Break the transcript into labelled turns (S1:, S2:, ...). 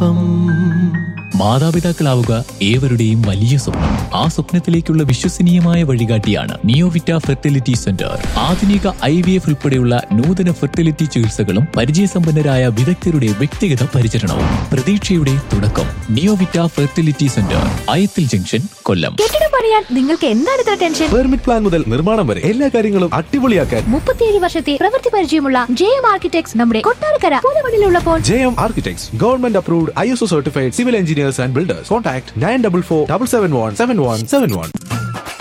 S1: ഒപ്പം.
S2: മാതാപിതാക്കളാവുക ഏവരുടെയും വലിയ സ്വപ്നം. ആ സ്വപ്നത്തിലേക്കുള്ള വിശ്വസനീയമായ വഴികാട്ടിയാണ് നിയോവിറ്റ ഫെർട്ടിലിറ്റി സെന്റർ. ആധുനിക IVF ഉൾപ്പെടെയുള്ള നൂതന ഫെർട്ടിലിറ്റി ചികിത്സകളും പരിചയസമ്പന്നരായ വിദഗ്ധരുടെ വ്യക്തിഗത പരിചരണവും. പ്രതീക്ഷയുടെ തുടക്കം. നിയോവിറ്റ ഫെർട്ടിലിറ്റി സെന്റർ, അയത്തിൽ ജംഗ്ഷൻ, കൊല്ലം.
S3: കെട്ടിടം പണിയാൻ നിങ്ങൾക്ക് എന്താണ് ഇത്ര ടെൻഷൻ?
S1: പെർമിറ്റ് പ്ലാൻ മുതൽ നിർമ്മാണം വരെ എല്ലാ കാര്യങ്ങളും അടിപൊളിയാക്കാൻ
S3: 37 വർഷത്തെ പ്രവൃത്തി പരിചയമുള്ള JM ആർക്കിടെക്ട്സ് നമ്മുടെ Kottarakkara പുതുമണിലുള്ളപ്പോൾ.
S1: JM Architects, Government Approved, ISO Certified Civil Engineers and Builders. Contact 9447717171.